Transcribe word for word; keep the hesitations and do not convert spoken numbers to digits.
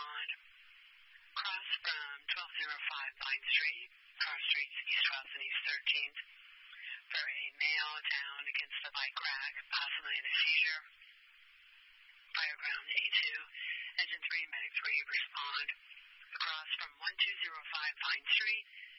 respond. Cross from twelve oh five Vine Street, cross streets East twelfth and East thirteenth, for a male down against the bike rack, possibly in a seizure. Fireground A two, engine three, medic three, respond. Across from twelve oh five Vine Street,